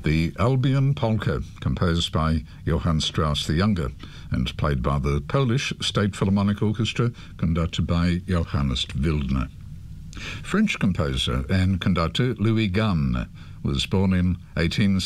The Albion Polka, composed by Johann Strauss the Younger and played by the Polish State Philharmonic Orchestra, conducted by Johannes Wildner. French composer and conductor Louis Gann was born in 18